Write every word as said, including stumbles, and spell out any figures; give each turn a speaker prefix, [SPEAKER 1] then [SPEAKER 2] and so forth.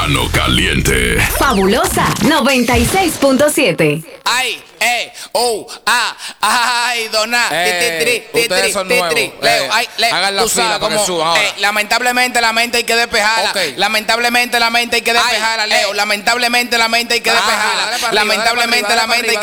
[SPEAKER 1] Verano Caliente.
[SPEAKER 2] Fabulosa noventa y seis punto siete.
[SPEAKER 3] Ay, eh, oh, ah, ay, dona,
[SPEAKER 4] Eh,
[SPEAKER 3] ti, ti, tri,
[SPEAKER 4] ustedes
[SPEAKER 3] ti,
[SPEAKER 4] son
[SPEAKER 3] tri,
[SPEAKER 4] nuevos.
[SPEAKER 3] tri, Leo,
[SPEAKER 4] Eh,
[SPEAKER 3] ay, le,
[SPEAKER 4] hagan la
[SPEAKER 3] tú sabes
[SPEAKER 4] fila para que
[SPEAKER 3] cómo,
[SPEAKER 4] suban ahora.
[SPEAKER 3] eh, lamentablemente la mente hay que despejarla.
[SPEAKER 4] Ok.
[SPEAKER 3] Lamentablemente la mente hay que
[SPEAKER 4] Ay,
[SPEAKER 3] despejarla, Leo.
[SPEAKER 4] eh.
[SPEAKER 3] Lamentablemente la mente hay que
[SPEAKER 4] Ah,
[SPEAKER 3] despejarla.
[SPEAKER 4] dale para arriba,
[SPEAKER 3] Lamentablemente
[SPEAKER 4] dale
[SPEAKER 3] la
[SPEAKER 4] para
[SPEAKER 3] mente hay
[SPEAKER 4] arriba,